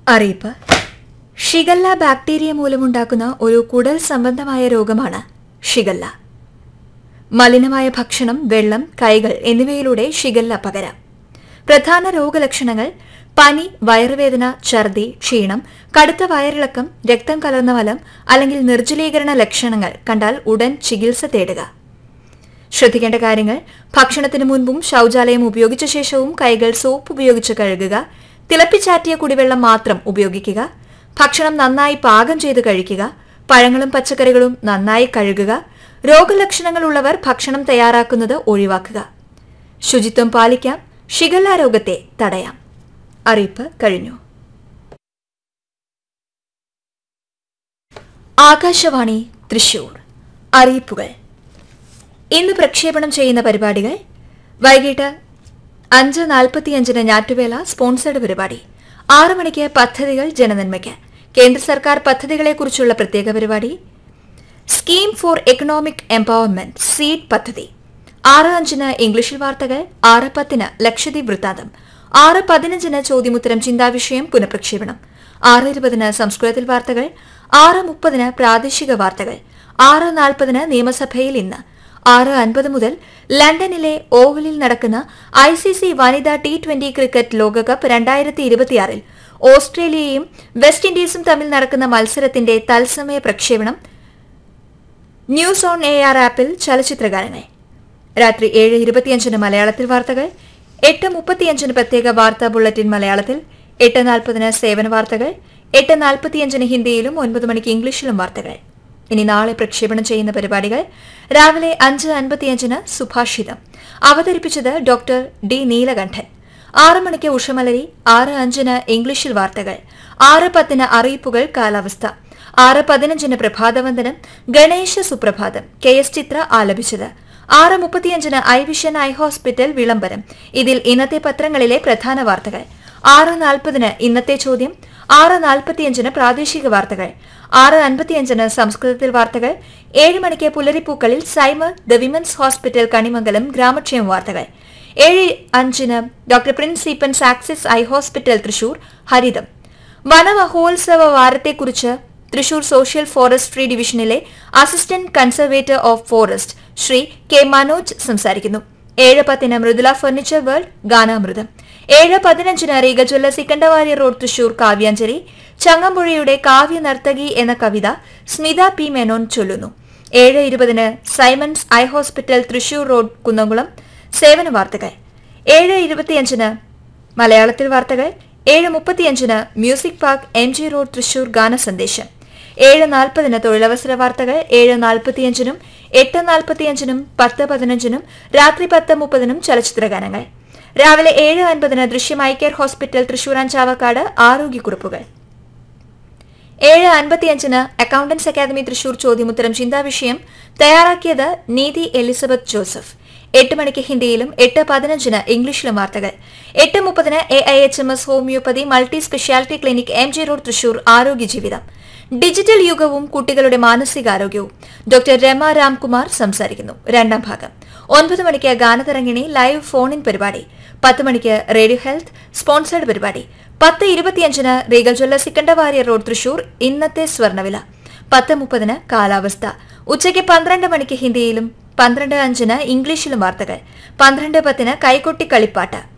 അറിയിപ്പ്. Shigella bacteria മൂലമുണ്ടാക്കുന്ന ഒരു കുടൽ സംബന്ധമായ രോഗമാണ് ഷിഗല്ല. മലിനമായ ഭക്ഷണം, വെള്ളം, കൈകൾ എന്നിവയിലൂടെ ഷിഗല്ല പകരാം. പ്രധാന രോഗലക്ഷണങ്ങൾ പനി, വയറുവേദന, ഛർദി, ക്ഷീണം, കടുത്ത വയറിളക്കം, രക്തം കലർന്ന മലം അല്ലെങ്കിൽ നിർജ്ജലീകരണ ലക്ഷണങ്ങൾ കണ്ടാൽ ഉടൻ ചികിത്സ തേടുക. ശ്രദ്ധിക്കേണ്ട കാര്യങ്ങൾ: ഭക്ഷണത്തിന് മുൻപും ശൌചാലയം ഉപയോഗിച്ച ശേഷവും കൈകൾ സോപ്പ് ഉപയോഗിച്ച് കഴുകുക. തിളപ്പിച്ചാറ്റിയ കുടിവെള്ളം മാത്രം ഉപയോഗിക്കുക. ഭക്ഷണം നന്നായി പാകം ചെയ്ത് കഴിക്കുക. പഴങ്ങളും പച്ചക്കറികളും നന്നായി കഴുകുക. രോഗലക്ഷണങ്ങളുള്ളവർ ഭക്ഷണം തയ്യാറാക്കുന്നത് ഒഴിവാക്കുക. ശുചിത്വം പാലിക്കാം. ഷിഗല്ല രോഗത്തെ തടയാം. അറിയിപ്പ് കഴിഞ്ഞു. ആകാശവാണി തൃശൂർ. അറിയിപ്പുകൾ. ഇന്ന് പ്രക്ഷേപണം ചെയ്യുന്ന പരിപാടികൾ: വൈകിട്ട് 5:45 ഞാറ്റുവേല സ്പോൺസേഡ് പരിപാടി. 6 മണിക്ക് പദ്ധതികൾ ജനനന്മയ്ക്ക്, കേന്ദ്ര സർക്കാർ പദ്ധതികളെക്കുറിച്ചുള്ള പ്രത്യേക പരിപാടി. Scheme for economic empowerment seed പദ്ധതി. 6:05 ഇംഗ്ലീഷിൽ വാർത്തകൾ. 6:10 ലക്ഷദ്വീപ് വൃത്താന്തം. 6:15 ചോദ്യമുത്തരം ചിന്താവിഷയം പുനഃപ്രക്ഷേപണം. 6:20 സംസ്കൃതത്തിൽ വാർത്തകൾ. 6:30 പ്രാദേശിക വാർത്തകൾ. 6:40 നിയമസഭയിൽ ഇന്ന്. 6:50 മുതൽ ലണ്ടനിലെ ഓവലിൽ നടക്കുന്ന ICC വനിതാ T20 ക്രിക്കറ്റ് ലോകകപ്പ് 2026 ഓസ്ട്രേലിയയും വെസ്റ്റ് ഇൻഡീസും തമ്മിൽ നടക്കുന്ന മത്സരത്തിന്റെ തത്സമയ പ്രക്ഷേപണം ന്യൂസ് ഓൺ AR ആപ്പിൽ. ചലച്ചിത്രഗാനങ്ങൾ. രാത്രി 7:25 മലയാളത്തിൽ വാർത്തകൾ. 8:35 പ്രത്യേക വാർത്താ ബുള്ളറ്റിൻ മലയാളത്തിൽ. 8:40 സേവന വാർത്തകൾ. 8:45 ഹിന്ദിയിലും 9 മണിക്ക് ഇംഗ്ലീഷിലും വാർത്തകൾ. ഇനി നാളെ പ്രക്ഷേപണം ചെയ്യുന്ന പരിപാടികൾ: രാവിലെ 5:55 സുഭാഷിതം അവതരിപ്പിച്ചത് ഡോക്ടർ D നീലകണ്ഠൻ. 6 മണിക്ക് ഉഷമലരി. 6:05 ഇംഗ്ലീഷിൽ വാർത്തകൾ. 6:10 അറിയിപ്പുകൾ കാലാവസ്ഥ. 6:15 പ്രഭാതവന്ദനം ഗണേശ സുപ്രഭാതം KS ചിത്ര ആലപിച്ചത്. 6:35 ഐ വിഷൻ ഐ ഹോസ്പിറ്റൽ വിളംബരം. ഇതിൽ ഇന്നത്തെ പത്രങ്ങളിലെ പ്രധാന വാർത്തകൾ. 6:40 ഇന്നത്തെ ചോദ്യം. 6:45 പ്രാദേശിക വാർത്തകൾ. 6:55 സംസ്കൃതത്തിൽ വാർത്തകൾ. 7 മണിക്ക് പുലരിപ്പൂക്കളിൽ സൈമർ ദ വിമൻസ് ഹോസ്പിറ്റൽ കണിമംഗലം ഗ്രാമക്ഷേമ വാർത്തകൾ. 7:05 doctor Prince Eappen's axis eye hospital Thrissur ഹരിതം. വനമഹോത്സവ വാരത്തെക്കുറിച്ച് തൃശൂർ സോഷ്യൽ ഫോറസ്ട്രി ഡിവിഷനിലെ assistant conservator of forest Shri K Manoj സംസാരിക്കുന്നു. 7:10 Mridula furniture world ഗാനാമൃതം. 7:15 Regal Jewellers സിക്കണ്ടവാരി road Thrissur Kavyanjali. ചങ്ങമ്പുഴയുടെ Kavya നർത്തകി എന്ന കവിത സ്മിത P മേനോൻ ചൊല്ലുന്നു. 7:20 Symons eye hospital Thrissur road Kunnamkulam സേവന വാർത്തകൾ. 7:25 മലയാളത്തിൽ വാർത്തകൾ. 7:35 music park MG road Thrissur ഗാനസന്ദേശം. 7:40 തൊഴിലവസര വാർത്തകൾ. 7:45 8:45 10:15 രാത്രി 10:30 ചലച്ചിത്രഗാനങ്ങൾ. രാവിലെ 7:50 ദൃശ്യം eye care hospital Thrissur Chavakkad ആരോഗ്യക്കുറിപ്പുകൾ. 7:55 accountants academy Thrissur ചോദ്യമുത്തരം ചിന്താവിഷയം തയ്യാറാക്കിയത് നീതി എലിസബത്ത് ജോസഫ്. 8 മണിക്ക് ഹിന്ദിയിലും 8:15 ഇംഗ്ലീഷിലും വാർത്തകൾ. 8:30 AIHMS homeopathy multi speciality clinic MG road Thrissur ആരോഗ്യ ജീവിതം. ഡിജിറ്റൽ യുഗവും കുട്ടികളുടെ മാനസികാരോഗ്യവും ഡോക്ടർ രമ രാംകുമാർ സംസാരിക്കുന്നു. 2ാം ഭാഗം. 9 മണിക്ക് ഗാനതരംഗിണി ലൈവ് ഫോൺ ഇൻ പരിപാടി. 10 മണിക്ക് റേഡിയോ ഹെൽത്ത് സ്പോൺസേഡ് പരിപാടി. 10:25 റീഗൽ ജ്വല്ലേഴ്സ് സിക്കണ്ടവാരി റോഡ് തൃശൂർ ഇന്നത്തെ സ്വർണ്ണവില. 10:30 കാലാവസ്ഥ. ഉച്ചയ്ക്ക് 12 മണിക്ക് ഹിന്ദിയിലും 12:05 ഇംഗ്ലീഷിലും വാർത്തകൾ. 12:10 കൈകൊട്ടി കളിപ്പാട്ട്.